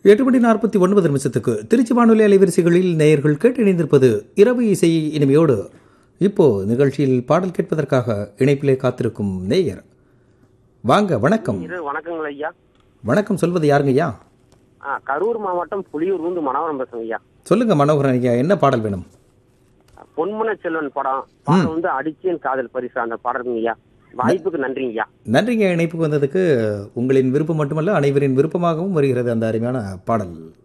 8:49 திருச்சி வானொலி அலைவரிசைகளில் நேயர்கள் கேட்டு இணைந்திருப்பது இரவு இசை இனிமையோடு. இப்போ நிகழ்ச்சியில் பாடல் கேட்பதற்காக இணைப்பிலே காத்திருக்கும் நேயர் வாங்க. வணக்கம். வணக்கங்கள் ஐயா. வணக்கம். சொல்வது யாருங்க ஐயா? கரூர் மாவட்டம் புலியூர் வந்து மனோகரன் பேசுங்க ஐயா. சொல்லுங்க மனோகரன் ஐயா, என்ன பாடல் வேணும்? பொன்முன செல்வன் படம் வந்து அடிச்சேன் காதல் பரிசு அந்த பாடலுங்க ஐயா. வாய்ப்புக்கு நன்றிங்க ஐயா. நன்றிங்க இணைப்புக்கு வந்ததுக்கு. உங்களின் விருப்பம் மட்டுமல்ல, அனைவரின் விருப்பமாகவும் வருகிறது அந்த அருமையான பாடல்.